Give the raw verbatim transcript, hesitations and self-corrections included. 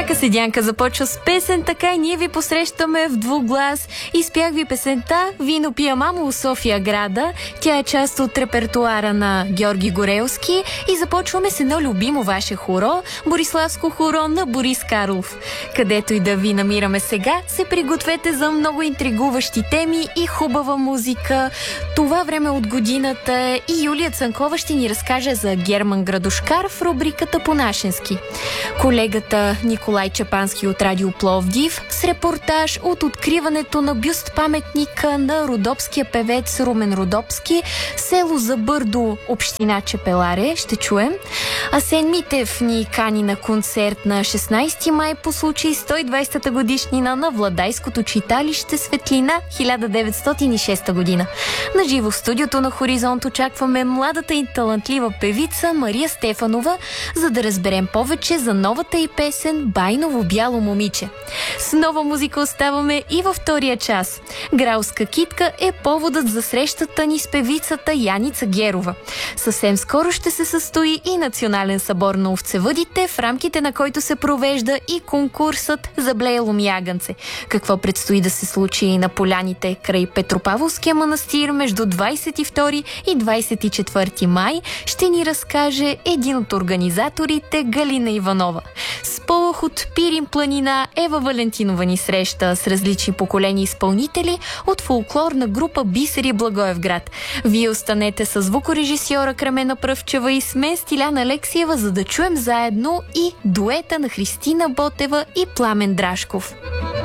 Всяка седянка започва с песен, така и ние ви посрещаме в двуглас. Изпях ви песента "Вино пия мамо" у София града. Тя е част от репертуара на Георги Горелски и започваме с едно любимо ваше хоро, Бориславско хоро на Борис Карлов. Където и да ви намираме сега, се пригответе за много интригуващи теми и хубава музика. Това време от годината е и Юлия Цанкова ще ни разкаже за Герман Градушкар в рубриката "Понашенски". Колегата Николай Чапански от Радио Пловдив с репортаж от откриването на бюст паметника на родопския певец Румен Родопски, село Забърдо, община Чепеларе, ще чуем. Асен Митев ни кани на концерт на шестнайсети май по случай сто и двайсета годишнина на Владайското читалище Светлина хиляда деветстотин и шеста година. На живо в студиото на Хоризонт очакваме младата и талантлива певица Мария Стефанова, за да разберем повече за новата й песен "Байново бяло момиче". С нова музика оставаме и във втория час. Гралска китка е поводът за срещата ни с певицата Яница Герова. Съвсем скоро ще се състои и национален събор на овцевъдите, в рамките на който се провежда и конкурсът за блеело мягънце. Какво предстои да се случи на поляните край Петропавловския манастир между двайсет и втори и двайсет и четвърти май, ще ни разкаже един от организаторите, Галина Иванова. С полъх от Пирин планина Ева Валентинова ни среща с различни поколения изпълнители от фолклорна група Бисери Благоевград. Вие останете с звукорежисьора Кремена Пръвчева и с мен Стиляна Алексиева, за да чуем заедно и дуета на Христина Ботева и Пламен Драшков.